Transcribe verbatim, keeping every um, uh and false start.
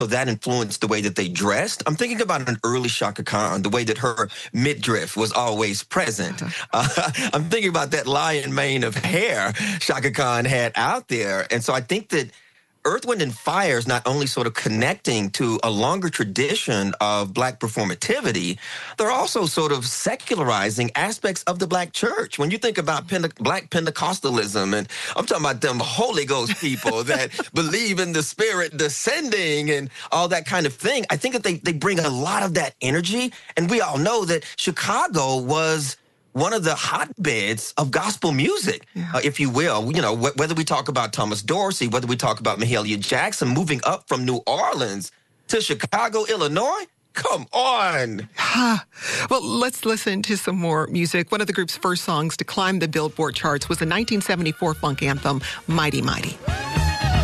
that influenced the way that they dressed. I'm thinking about an early Chaka Khan, the way that her midriff was always present. Uh, I'm thinking about that lion mane of hair Chaka Khan had out there. And so I think that Earth, Wind, and Fire is not only sort of connecting to a longer tradition of Black performativity, they're also sort of secularizing aspects of the Black church. When you think about Pente- Black Pentecostalism, and I'm talking about them Holy Ghost people that believe in the Spirit descending and all that kind of thing, I think that they, they bring a lot of that energy. And we all know that Chicago was one of the hotbeds of gospel music, yeah. uh, if you will. You know, wh- whether we talk about Thomas Dorsey, whether we talk about Mahalia Jackson moving up from New Orleans to Chicago, Illinois. Come on. Well, let's listen to some more music. One of the group's first songs to climb the Billboard charts was the nineteen seventy-four funk anthem, Mighty Mighty.